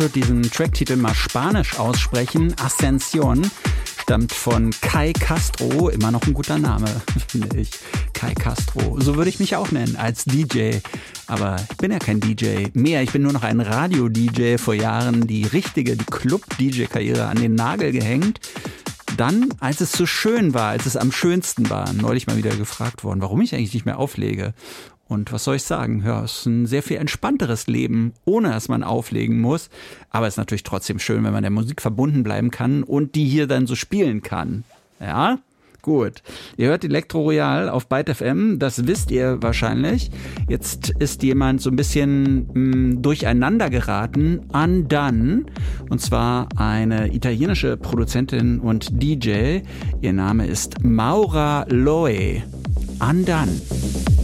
würde diesen Tracktitel mal spanisch aussprechen. Ascension stammt von Kai Castro, immer noch ein guter Name, finde ich. Kai Castro, so würde ich mich auch nennen als DJ. Aber ich bin ja kein DJ mehr, ich bin nur noch ein Radio-DJ, vor Jahren die Club-DJ-Karriere an den Nagel gehängt. Dann, als es so schön war, als es am schönsten war, neulich mal wieder gefragt worden, warum ich eigentlich nicht mehr auflege. Und was soll ich sagen? Ja, es ist ein sehr viel entspannteres Leben, ohne dass man auflegen muss. Aber es ist natürlich trotzdem schön, wenn man der Musik verbunden bleiben kann und die hier dann so spielen kann. Ja, gut. Ihr hört Elektro Royal auf Byte FM, das wisst ihr wahrscheinlich. Jetzt ist jemand so ein bisschen durcheinander geraten. Undone. Und zwar eine italienische Produzentin und DJ. Ihr Name ist Maura Loe. Undone.